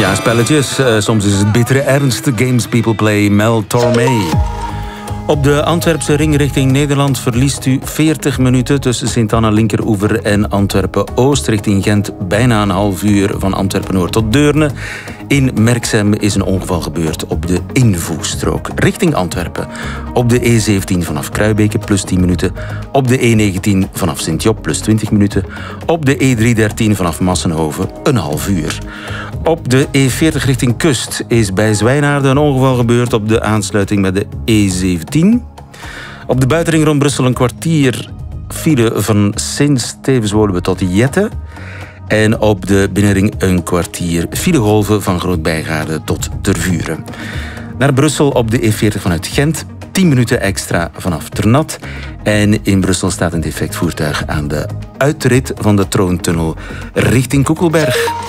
Ja, spelletjes. Soms is het bittere ernst. Games people play. Mel Tormé. Op de Antwerpse ring richting Nederland verliest u 40 minuten tussen Sint-Anna Linkeroever en Antwerpen-Oost. Richting Gent bijna een half uur van Antwerpen-Noord tot Deurne. In Merksem is een ongeval gebeurd op de invoegstrook richting Antwerpen. Op de E17 vanaf Kruibeke plus 10 minuten. Op de E19 vanaf Sint-Job plus 20 minuten. Op de E313 vanaf Massenhoven een half uur. Op de E40 richting Kust is bij Zwijnaarden een ongeval gebeurd op de aansluiting met de E17. Op de buitenring rond Brussel een kwartier file van Sint-Stevenswoluwe tot Jette. En op de binnenring een kwartier filegolven van Groot-Bijgaarde tot Tervuren. Naar Brussel op de E40 vanuit Gent, 10 minuten extra vanaf Ternat. En in Brussel staat een defect voertuig aan de uitrit van de Troontunnel richting Koekelberg.